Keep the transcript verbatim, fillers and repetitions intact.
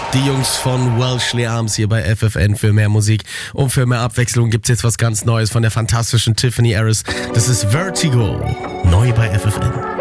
Die Jungs von Welshly Arms hier bei F F N für mehr Musik und für mehr Abwechslung gibt's jetzt was ganz Neues von der fantastischen Tiffany Harris. Das ist Vertigo, neu bei F F N.